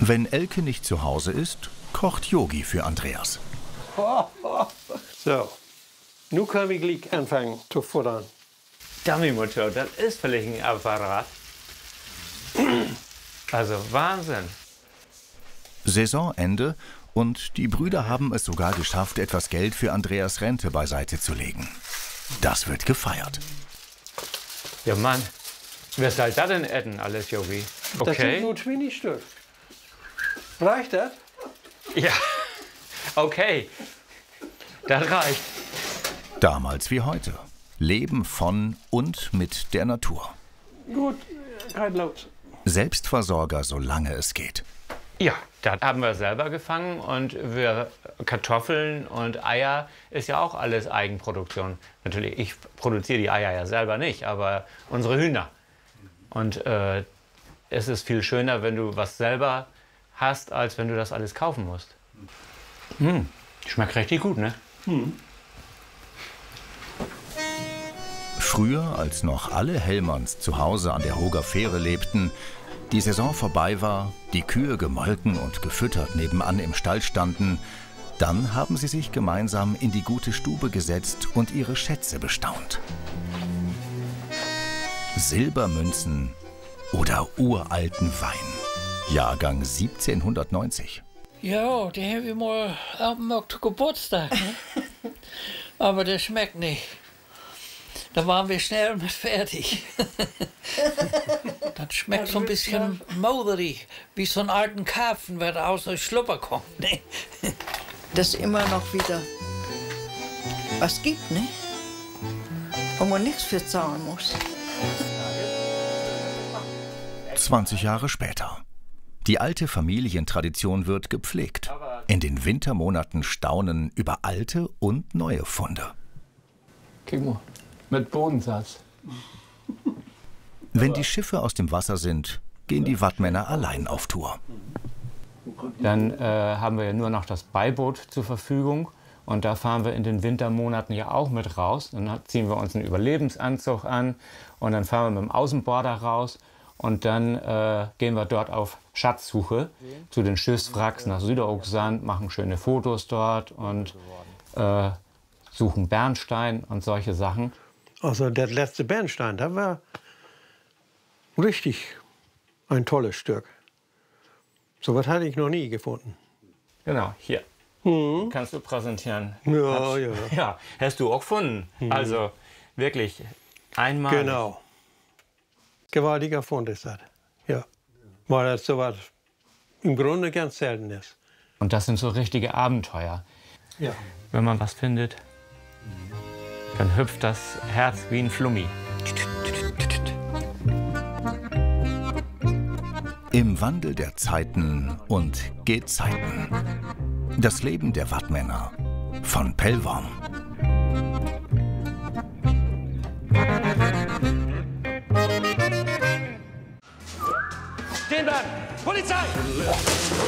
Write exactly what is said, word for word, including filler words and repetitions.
Wenn Elke nicht zu Hause ist, kocht Yogi für Andreas. So, nun können wir gleich anfangen zu futtern. Dummy-Motor, das ist völlig ein Apparat. Also Wahnsinn. Saisonende und die Brüder haben es sogar geschafft, etwas Geld für Andreas Rente beiseite zu legen. Das wird gefeiert. Ja Mann, wer soll das denn essen, alles, Yogi? Das sind Okay. nur zwanzig Stück. Reicht das? Ja, okay. Das reicht. Damals wie heute. Leben von und mit der Natur. Gut, kein los. Selbstversorger, solange es geht. Ja, das haben wir selber gefangen und wir Kartoffeln und Eier ist ja auch alles Eigenproduktion. Natürlich, ich produziere die Eier ja selber nicht, aber unsere Hühner. Und äh, es ist viel schöner, wenn du was selber hast, als wenn du das alles kaufen musst. Mmh, schmeckt richtig gut, ne? Hm. Früher, als noch alle Hellmanns zu Hause an der Hoger Fähre lebten, die Saison vorbei war, die Kühe gemolken und gefüttert nebenan im Stall standen, dann haben sie sich gemeinsam in die gute Stube gesetzt und ihre Schätze bestaunt. Silbermünzen oder uralten Wein. Jahrgang siebzehnhundertneunzig. Ja, die haben wir mal am Geburtstag. Ne? Aber der schmeckt nicht. Da waren wir schnell mit fertig. Das schmeckt so ein bisschen moderig, wie so einen alten Karpfen, der da aus der Schlupper kommt. Ne? Dass immer noch wieder was gibt, ne? Wo man nichts für zahlen muss. zwanzig Jahre später. Die alte Familientradition wird gepflegt. In den Wintermonaten staunen über alte und neue Funde. Guck mal, mit Bodensatz. Wenn die Schiffe aus dem Wasser sind, gehen die Wattmänner allein auf Tour. Dann äh, haben wir ja nur noch das Beiboot zur Verfügung. Und da fahren wir in den Wintermonaten ja auch mit raus. Dann ziehen wir uns einen Überlebensanzug an und dann fahren wir mit dem Außenborder raus. Und dann äh, gehen wir dort auf Schatzsuche zu den Schiffswracks nach Süderoogsand, machen schöne Fotos dort und äh, suchen Bernstein und solche Sachen. Also der letzte Bernstein, das war richtig ein tolles Stück. So was hatte ich noch nie gefunden. Genau, hier. Hm. Kannst du präsentieren. Ja, Hast, ja. Ja, hast du auch gefunden. Hm. Also wirklich einmal. Genau. Gewaltiger Fund ist das. Ja. Weil das so was im Grunde ganz selten ist. Und das sind so richtige Abenteuer. Ja. Wenn man was findet, dann hüpft das Herz wie ein Flummi. Im Wandel der Zeiten und Gezeiten. Das Leben der Wattmänner von Pellworm. Stehen bleiben! Polizei!